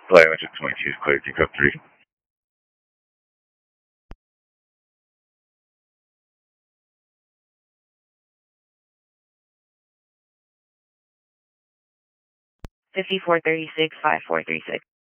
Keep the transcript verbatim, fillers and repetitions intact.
Flight Legend twenty-two is clear, take up three. fifty-four thirty-six, five four three six.